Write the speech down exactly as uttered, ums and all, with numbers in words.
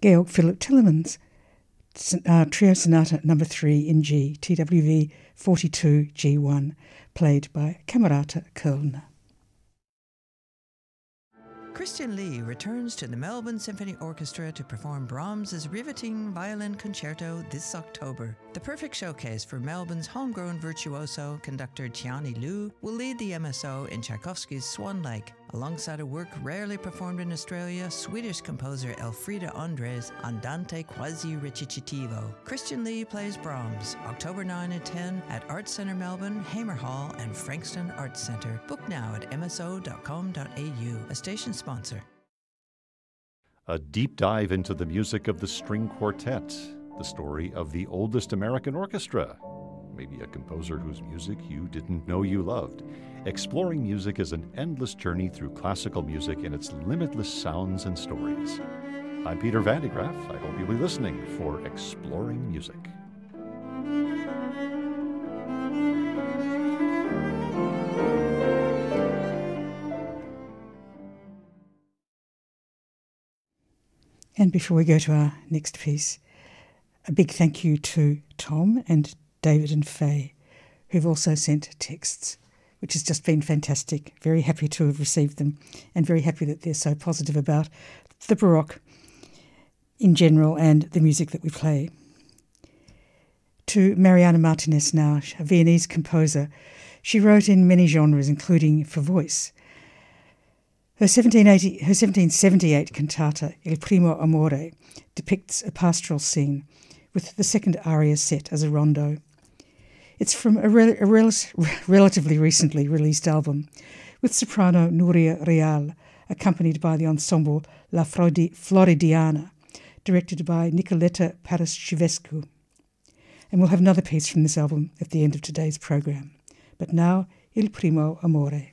Georg Philipp Tillemans, uh, Trio Sonata number three in G, T W V forty-two G one, played by Camerata Köln. Christian Lee returns to the Melbourne Symphony Orchestra to perform Brahms's riveting violin concerto this October. The perfect showcase for Melbourne's homegrown virtuoso, conductor Tiani Liu will lead the M S O in Tchaikovsky's Swan Lake, alongside a work rarely performed in Australia, Swedish composer Elfrida Andres' Andante quasi recitativo. Christian Lee plays Brahms, October ninth and tenth at Arts Centre Melbourne, Hamer Hall and Frankston Arts Centre. Book now at m s o dot com dot a u, a station sponsor. A deep dive into the music of the string quartet, the story of the oldest American orchestra, maybe a composer whose music you didn't know you loved. Exploring music is an endless journey through classical music and its limitless sounds and stories. I'm Peter Van de Graaff. I hope you'll be listening for Exploring Music. And before we go to our next piece, a big thank you to Tom and David and Faye, who've also sent texts, which has just been fantastic. Very happy to have received them and very happy that they're so positive about the Baroque in general and the music that we play. To Mariana Martinez now, a Viennese composer. She wrote in many genres, including for voice. Her seventeen eighty, her seventeen seventy-eight cantata, Il Primo Amore, depicts a pastoral scene, with the second aria set as a rondo. It's from a, rel- a rel- relatively recently released album, with soprano Nuria Real, accompanied by the ensemble La Floridi- Floridiana, directed by Nicoletta Paraschivescu. And we'll have another piece from this album at the end of today's program. But now, Il Primo Amore.